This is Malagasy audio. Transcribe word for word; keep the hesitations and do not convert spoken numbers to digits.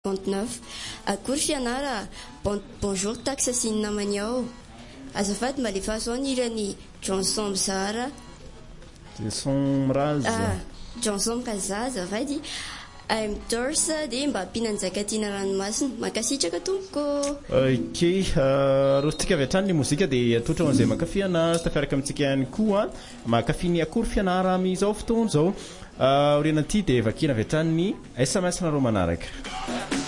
cinquante-neuf. Akory fianara, bon, bonjour taxi namany ao. Azafady mba lefa zao ny irany Johnson Zara. Johnson Mraz. Ah, Johnson Kaza azafady. I'm Dorsa dia mba ampinan-jaka tiana ranomasina makasitraka tompoko. Ok, rotsika avy hatrany ny mozika dia atotra ho an'izay mankafy anazy tafiaraka amintsika ihany koa mankafy ny akory fianara amin'izao fotoana izao. Oriana ity dia vakina avy hatrany ny S M S nareo manaraka.